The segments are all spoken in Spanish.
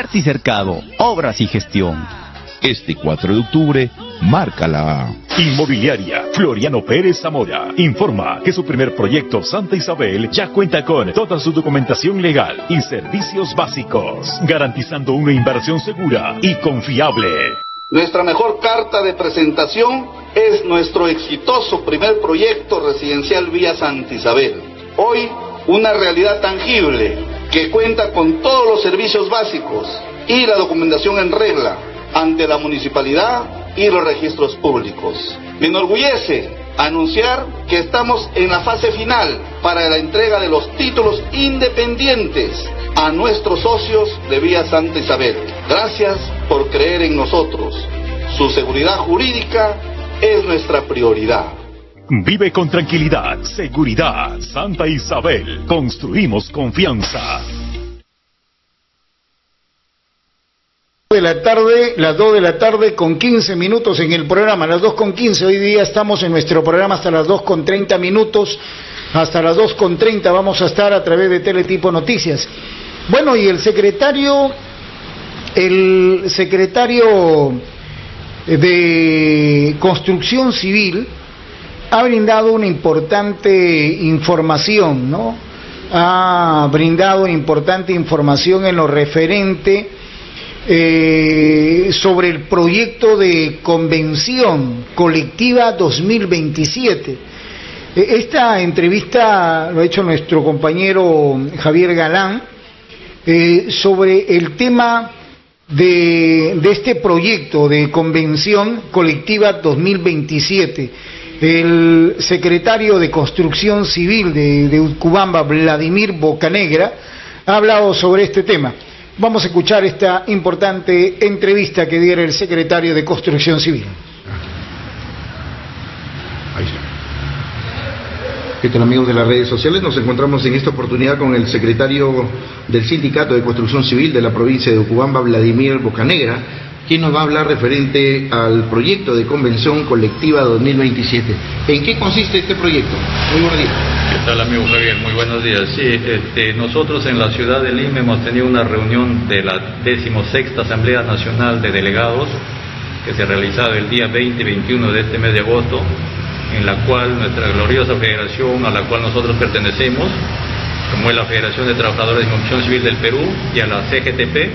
Martí Cercado, Obras y Gestión. Este 4 de octubre, márcala. Inmobiliaria Floriano Pérez Zamora informa que su primer proyecto Santa Isabel ya cuenta con toda su documentación legal y servicios básicos, garantizando una inversión segura y confiable. Nuestra mejor carta de presentación es nuestro exitoso primer proyecto residencial Vía Santa Isabel. Hoy, una realidad tangible que cuenta con todos los servicios básicos y la documentación en regla ante la municipalidad y los registros públicos. Me enorgullece anunciar que estamos en la fase final para la entrega de los títulos independientes a nuestros socios de Vía Santa Isabel. Gracias por creer en nosotros. Su seguridad jurídica es nuestra prioridad. Vive con tranquilidad, seguridad. Santa Isabel. Construimos confianza. Las 2 de la tarde con 15 minutos en el programa, las 2:15. Hoy día estamos en nuestro programa hasta las 2:30 minutos. Hasta las 2:30 vamos a estar a través de Teletipo Noticias. Bueno, y el secretario de Construcción Civil ha brindado una importante información, ¿no? Ha brindado importante información en lo referente sobre el proyecto de convención colectiva 2027. Esta entrevista lo ha hecho nuestro compañero Javier Galán sobre el tema de este proyecto de convención colectiva 2027. El secretario de Construcción Civil de Utcubamba, Vladimir Bocanegra, ha hablado sobre este tema. Vamos a escuchar esta importante entrevista que diera el secretario de Construcción Civil. Ahí está. ¿Qué tal, amigos de las redes sociales? Nos encontramos en esta oportunidad con el secretario del Sindicato de Construcción Civil de la provincia de Utcubamba, Vladimir Bocanegra, quien nos va a hablar referente al proyecto de convención colectiva 2027. ¿En qué consiste este proyecto? Muy buenos días. ¿Qué tal, amigo Javier? Muy buenos días. Sí, nosotros en la ciudad de Lima hemos tenido una reunión de la 16ª Asamblea Nacional de Delegados que se ha realizado el día 20 y 21 de este mes de agosto, en la cual nuestra gloriosa federación a la cual nosotros pertenecemos, como es la Federación de Trabajadores de Construcción Civil del Perú y a la CGTP,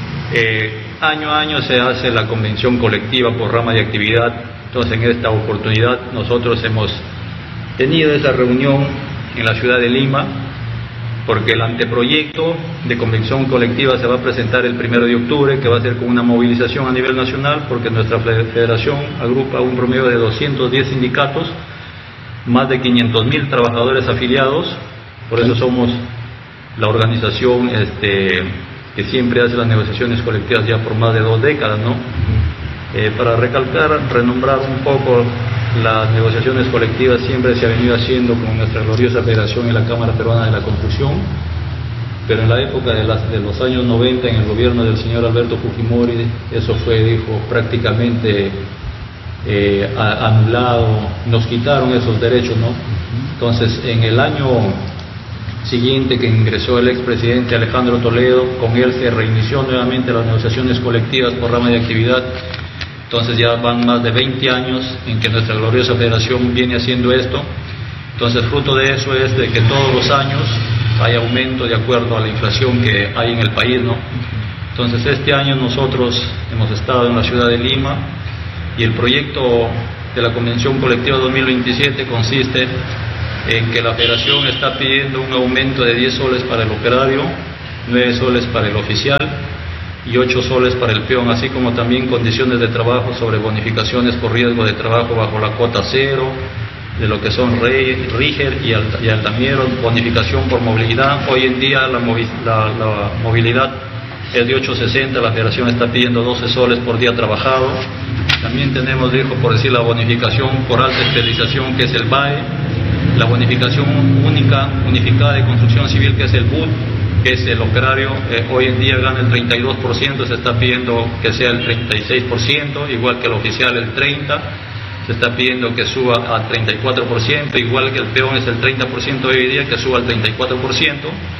año a año se hace la convención colectiva por rama de actividad. Entonces, en esta oportunidad nosotros hemos tenido esa reunión en la ciudad de Lima, porque el anteproyecto de convención colectiva se va a presentar el 1 de octubre, que va a ser con una movilización a nivel nacional, porque nuestra federación agrupa un promedio de 210 sindicatos, más de 500.000 trabajadores afiliados. Por eso somos la organización que siempre hace las negociaciones colectivas ya por más de 2 décadas, ¿no? Para recalcar, renombrar un poco, las negociaciones colectivas siempre se ha venido haciendo con nuestra gloriosa federación y la Cámara Peruana de la Construcción, pero en la época de los años 90, en el gobierno del señor Alberto Fujimori, eso fue, prácticamente anulado, nos quitaron esos derechos, ¿no? Entonces, en el año siguiente que ingresó el expresidente Alejandro Toledo, con él se reinició nuevamente las negociaciones colectivas por rama de actividad. Entonces ya van más de 20 años en que nuestra gloriosa federación viene haciendo esto. Entonces, fruto de eso es de que todos los años hay aumento de acuerdo a la inflación que hay en el país, ¿no? Entonces, este año nosotros hemos estado en la ciudad de Lima y el proyecto de la Convención Colectiva 2027 consiste en que la federación está pidiendo un aumento de 10 soles para el operario, 9 soles para el oficial y 8 soles para el peón, así como también condiciones de trabajo sobre bonificaciones por riesgo de trabajo bajo la cuota cero, de lo que son Ríger y Altamieros, bonificación por movilidad. Hoy en día la movilidad es de 8.60, la federación está pidiendo 12 soles por día trabajado. También tenemos, por decir, la bonificación por alta especialización, que es el BAE, la bonificación unificada de construcción civil, que es el BUT, que es el operario, hoy en día gana el 32%, se está pidiendo que sea el 36%, igual que el oficial el 30%, se está pidiendo que suba al 34%, igual que el peón es el 30% hoy en día, que suba al 34%,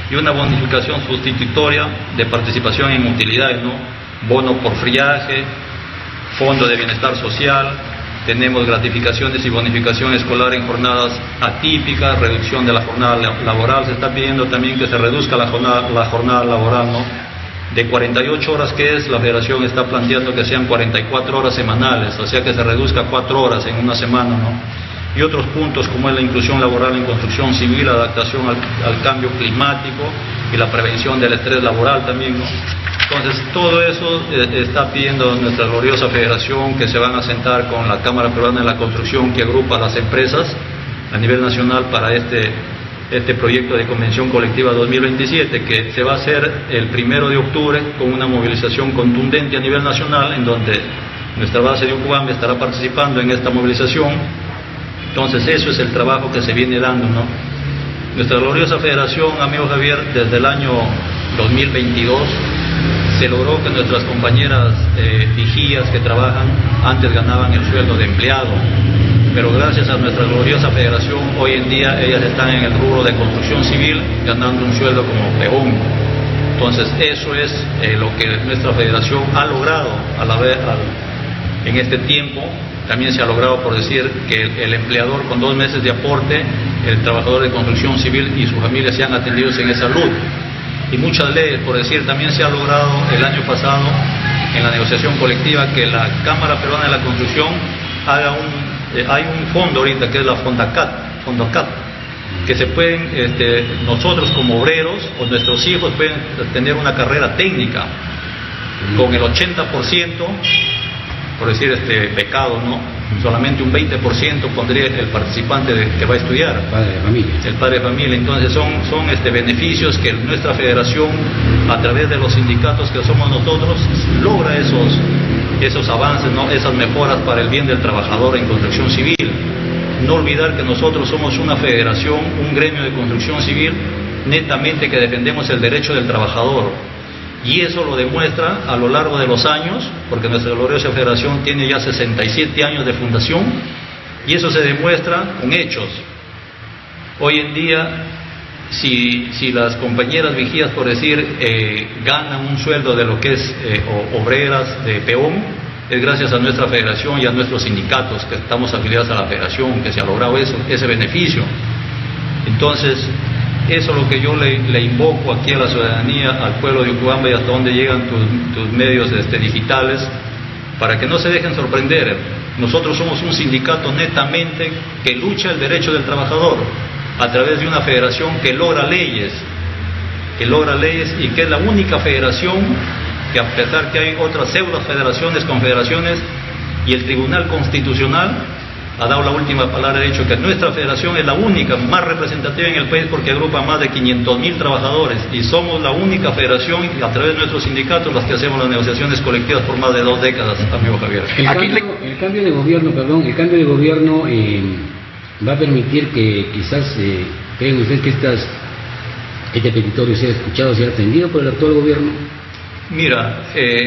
y una bonificación sustitutoria de participación en utilidades, ¿no? Bono por friaje, fondo de bienestar social, tenemos gratificaciones y bonificación escolar en jornadas atípicas, reducción de la jornada laboral. Se está pidiendo también que se reduzca la jornada laboral, ¿no? De 48 horas que es, la Federación está planteando que sean 44 horas semanales, o sea que se reduzca 4 horas en una semana, ¿no? Y otros puntos como es la inclusión laboral en construcción civil, adaptación al cambio climático y la prevención del estrés laboral también, ¿no? Entonces todo eso está pidiendo nuestra gloriosa Federación, que se van a sentar con la Cámara Peruana de la Construcción, que agrupa a las empresas a nivel nacional para este proyecto de Convención Colectiva 2027, que se va a hacer el 1 de octubre con una movilización contundente a nivel nacional, en donde nuestra base de Ucubamba estará participando en esta movilización. Entonces eso es el trabajo que se viene dando, ¿no? Nuestra gloriosa Federación, amigo Javier, desde el año 2022 se logró que nuestras compañeras vigías que trabajan antes ganaban el sueldo de empleado, pero gracias a nuestra gloriosa Federación hoy en día ellas están en el rubro de construcción civil ganando un sueldo como peón. Entonces eso es lo que nuestra Federación ha logrado en este tiempo. También se ha logrado, por decir, que el empleador con 2 meses de aporte, el trabajador de construcción civil y su familia sean atendidos en salud. Y muchas leyes, por decir, también se ha logrado el año pasado en la negociación colectiva que la Cámara Peruana de la Construcción haga hay un fondo ahorita que es la Fondocat, que se pueden, nosotros como obreros o nuestros hijos pueden tener una carrera técnica con el 80%, por decir becado, ¿no? Solamente un 20% pondría el participante que va a estudiar. El padre de familia. El padre de familia. Entonces son beneficios que nuestra Federación, a través de los sindicatos que somos nosotros, logra esos avances, ¿no? Esas mejoras para el bien del trabajador en construcción civil. No olvidar que nosotros somos una federación, un gremio de construcción civil, netamente que defendemos el derecho del trabajador. Y eso lo demuestra a lo largo de los años, porque nuestra gloriosa Federación tiene ya 67 años de fundación, y eso se demuestra con hechos. Hoy en día, si las compañeras vigías, por decir, ganan un sueldo de lo que es obreras de peón, es gracias a nuestra Federación y a nuestros sindicatos que estamos afiliados a la Federación, que se ha logrado ese beneficio. Entonces, eso es lo que yo le invoco aquí a la ciudadanía, al pueblo de Ucubamba y hasta donde llegan tus medios digitales, para que no se dejen sorprender. Nosotros somos un sindicato netamente que lucha el derecho del trabajador a través de una federación que logra leyes y que es la única federación que, a pesar que hay otras pseudo federaciones, confederaciones, y el Tribunal Constitucional ha dado la última palabra, ha dicho que nuestra federación es la única, más representativa en el país porque agrupa más de 500.000 trabajadores y somos la única federación a través de nuestros sindicatos las que hacemos las negociaciones colectivas por más de 2 décadas, amigo Javier. El cambio de gobierno va a permitir que quizás creen ustedes que este petitorio sea escuchado, sea atendido por el actual gobierno. Mira,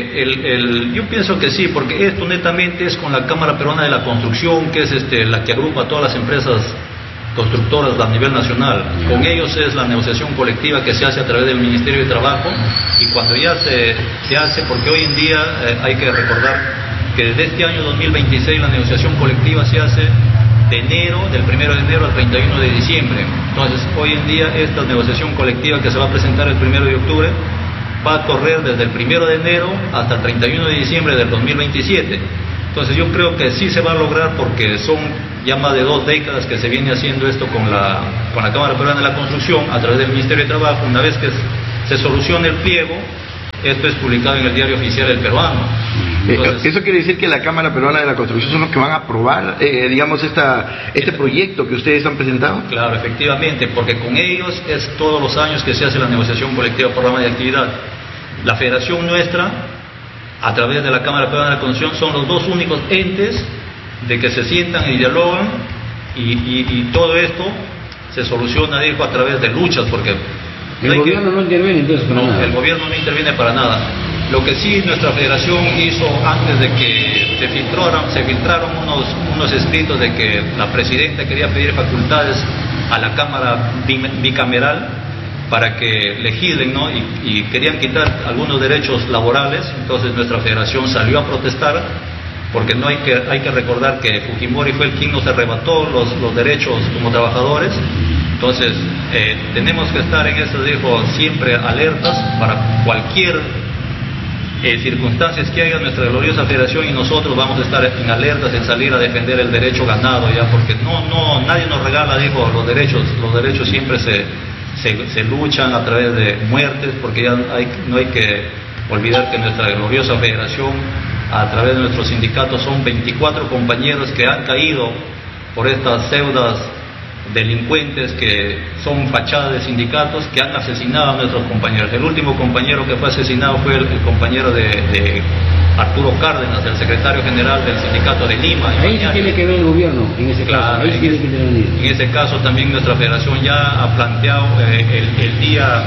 yo pienso que sí, porque esto netamente es con la Cámara Peruana de la Construcción, que es la que agrupa a todas las empresas constructoras a nivel nacional. Con ellos es la negociación colectiva que se hace a través del Ministerio de Trabajo, y cuando ya se hace, porque hoy en día hay que recordar que desde este año 2026 la negociación colectiva se hace del 1 de enero al 31 de diciembre. Entonces, hoy en día esta negociación colectiva que se va a presentar el 1 de octubre va a correr desde el 1 de enero hasta el 31 de diciembre del 2027. Entonces yo creo que sí se va a lograr porque son ya más de 2 décadas que se viene haciendo esto con la Cámara Peruana de la Construcción a través del Ministerio de Trabajo. Una vez que se solucione el pliego, esto es publicado en el Diario Oficial del Peruano. Entonces, ¿eso quiere decir que la Cámara Peruana de la Construcción son los que van a aprobar, este proyecto que ustedes han presentado? Claro, efectivamente, porque con ellos es todos los años que se hace la negociación colectiva por rama de actividad. La federación nuestra, a través de la Cámara Peruana de la Construcción, son los 2 únicos entes de que se sientan y dialogan, y todo esto se soluciona, dijo, a través de luchas, porque el gobierno no interviene entonces para nada. El gobierno no interviene para nada. Lo que sí nuestra federación hizo antes de que se filtraron unos escritos de que la presidenta quería pedir facultades a la Cámara bicameral para que legislen, ¿no? Y querían quitar algunos derechos laborales. Entonces nuestra federación salió a protestar, porque no hay que recordar que Fujimori fue quien nos arrebató los derechos como trabajadores. Entonces tenemos que estar en eso, dijo, siempre alertas para cualquier circunstancias que haya en nuestra gloriosa federación, y nosotros vamos a estar en alertas en salir a defender el derecho ganado, ya, porque nadie nos regala, dijo, los derechos siempre se luchan a través de muertes, porque ya no hay que olvidar que nuestra gloriosa federación, a través de nuestros sindicatos, son 24 compañeros que han caído por estas pseudas delincuentes que son fachadas de sindicatos, que han asesinado a nuestros compañeros. El último compañero que fue asesinado fue el compañero de Arturo Cárdenas, el secretario general del sindicato de Lima. Ahí sí tiene que ver el gobierno, en ese caso. Ahí tiene que intervenir. En ese caso también nuestra federación ya ha planteado el día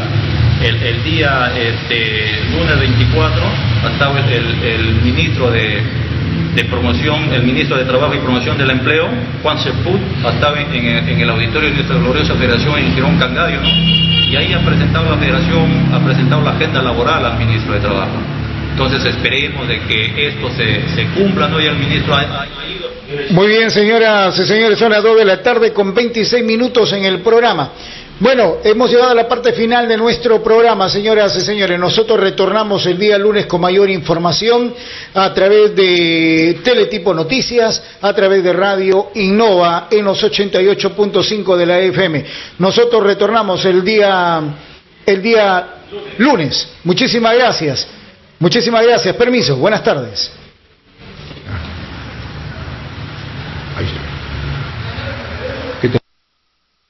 lunes 24, ha estado el ministro de promoción, el ministro de Trabajo y Promoción del Empleo, Juan Ceput, estaba en el auditorio de nuestra gloriosa federación en Girón Cangallo, ¿no? Y ahí ha presentado la federación, ha presentado la agenda laboral al ministro de Trabajo. Entonces esperemos de que esto se cumpla, ¿no? Y el ministro ha ido. Muy bien, señoras y señores, son las 2 de la tarde con 26 minutos en el programa. Bueno, hemos llegado a la parte final de nuestro programa, señoras y señores. Nosotros retornamos el día lunes con mayor información a través de Teletipo Noticias, a través de Radio Innova en los 88.5 de la FM. Nosotros retornamos el día lunes. Muchísimas gracias. Permiso. Buenas tardes.